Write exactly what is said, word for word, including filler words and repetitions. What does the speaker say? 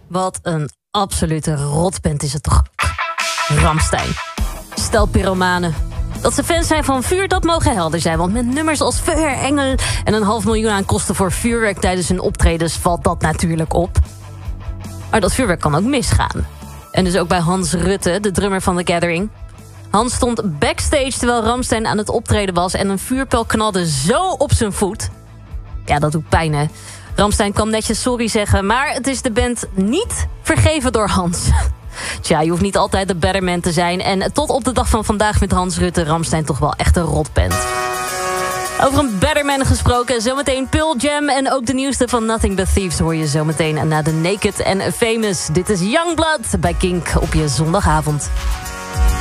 Wat een absolute rotband is het toch. Rammstein. Stel pyromanen. Dat ze fans zijn van vuur, dat mogen helder zijn. Want met nummers als Feuer, Engel en een half miljoen aan kosten voor vuurwerk tijdens hun optredens valt dat natuurlijk op. Maar dat vuurwerk kan ook misgaan. En dus ook bij Hans Rutte, de drummer van The Gathering. Hans stond backstage terwijl Rammstein aan het optreden was en een vuurpijl knalde zo op zijn voet. Ja, dat doet pijn, hè. Rammstein kan netjes sorry zeggen, maar het is de band niet vergeven door Hans. Tja, je hoeft niet altijd de better man te zijn. En tot op de dag van vandaag met Hans Rutte Rammstein toch wel echt een rotband. Over een better man gesproken, zometeen Pearl Jam en ook de nieuwste van Nothing But Thieves hoor je zometeen na de Naked en Famous. Dit is Youngblood bij Kink op je zondagavond.